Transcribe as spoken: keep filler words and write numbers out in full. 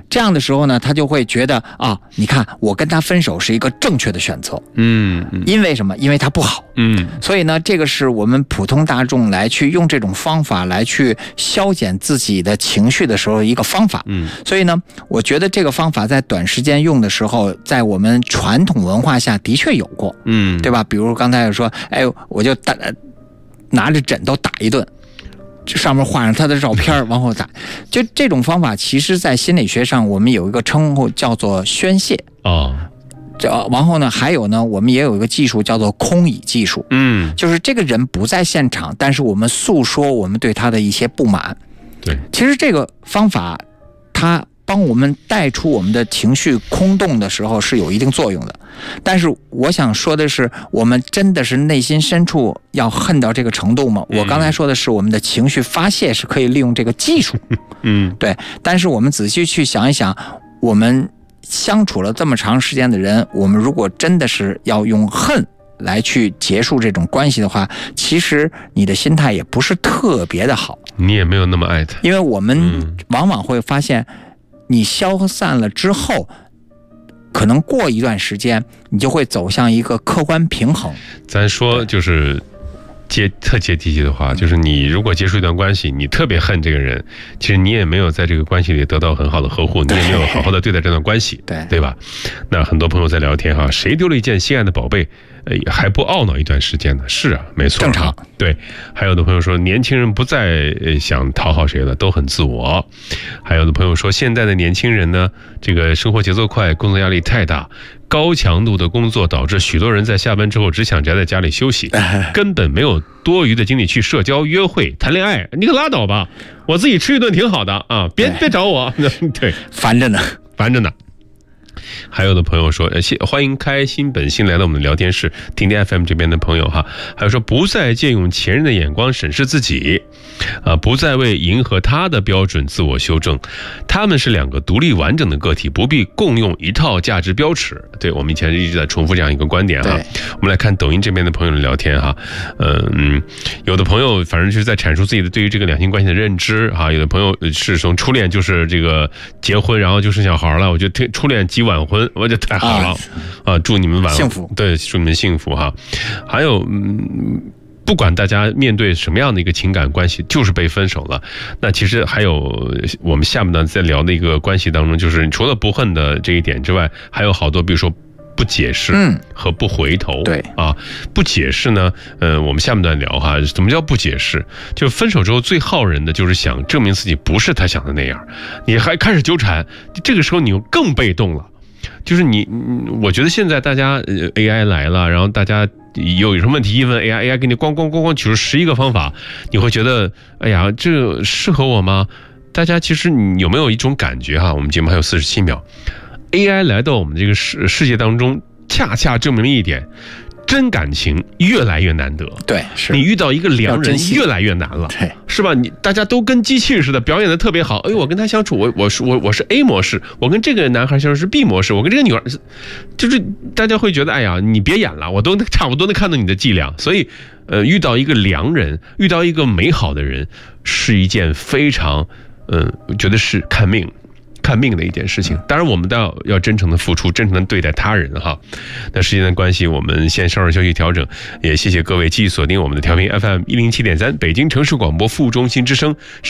这样的时候呢，他就会觉得啊，你看我跟他分手是一个正确的选择。 嗯， 因为什么？因为他不好。 嗯， 所以呢，这个是我们普通大众来去用这种方法来去消减自己的情绪的时候一个方法。 嗯， 所以呢，我觉得这个方法在短时间用的时候，在我们传统文化下的确有过。 嗯， 对吧？比如刚才有说，哎，我就打拿着枕头打一顿。上面画上他的照片往后打，就这种方法，其实在心理学上我们有一个称呼叫做宣泄哦。 这然后呢，还有呢，我们也有一个技术叫做空椅技术。 嗯， 就是这个人不在现场，但是我们诉说我们对他的一些不满。 对， 其实这个方法，它帮我们带出我们的情绪空洞的时候是有一定作用的。但是我想说的是，我们真的是内心深处要恨到这个程度吗？我刚才说的是我们的情绪发泄是可以利用这个技术。 嗯， 对。但是我们仔细去想一想，我们相处了这么长时间的人，我们如果真的是要用恨来去结束这种关系的话，其实你的心态也不是特别的好， 你也没有那么爱他。 因为我们往往会发现，你消散了之后，可能过一段时间，你就会走向一个客观平衡。 咱说就是接特接地气的话，就是你如果结束一段关系，你特别恨这个人，其实你也没有在这个关系里得到很好的呵护，你也没有好好的对待这段关系， 对对吧？那很多朋友在聊天哈，谁丢了一件心爱的宝贝，呃，还不懊恼一段时间呢？是啊，没错， 正常。 对，还有的朋友说，年轻人不再想讨好谁了，都很自我。还有的朋友说，现在的年轻人呢，这个生活节奏快，工作压力太大。高强度的工作导致许多人在下班之后只想宅在家里休息，根本没有多余的精力去社交、约会、谈恋爱。你可拉倒吧，我自己吃一顿挺好的啊，别别找我。对， 烦着呢， 烦着呢。还有的朋友说，呃，欢迎开心本心来到我们的聊天室，听听 F M 这边的朋友哈，还有说不再借用前任的眼光审视自己，啊、呃，不再为迎合他的标准自我修正，他们是两个独立完整的个体，不必共用一套价值标尺。对，我们以前一直在重复这样一个观点哈。我们来看抖音这边的朋友的聊天哈，嗯，有的朋友反正就是在阐述自己的对于这个两性关系的认知哈，有的朋友是从初恋就是这个结婚，然后就生小孩了，我觉得初恋即晚婚，我觉得太好了啊，啊！祝你们晚幸福， 对，祝你们幸福哈。还有，嗯，不管大家面对什么样的一个情感关系，就是被分手了。那其实还有我们下面呢在聊的一个关系当中，就是除了不恨的这一点之外，还有好多，比如说不解释和不回头。 嗯、对啊，不解释呢，呃，我们下面段聊哈，怎么叫不解释？就分手之后最耗人的就是想证明自己不是他想的那样，你还开始纠缠，这个时候你又更被动了。就是你，我觉得现在大家 A I 来了，然后大家有什么问题一问 A I，A I 给你咣咣咣咣举出十一个方法，你会觉得，哎呀，这适合我吗？大家其实你有没有一种感觉哈？我们节目还有四十七秒 ，A I 来到我们这个世世界当中，恰恰证明了一点。真感情越来越难得， 对，是你遇到一个良人越来越难了， 对， 是吧？你大家都跟机器似的表演的特别好，哎，我跟他相处，我我是我我是 A 模式，我跟这个男孩相处是 B 模式，我跟这个女孩就是大家会觉得，哎呀，你别演了，我都差不多能看到你的伎俩，所以，呃，遇到一个良人，遇到一个美好的人，是一件非常，嗯、呃，我觉得是看命。看命的一件事情，当然我们都要要真诚的付出，真诚的对待他人哈。那时间的关系，我们先稍事休息调整，也谢谢各位继续锁定我们的调频 F M 一零七点三北京城市广播副中心之声。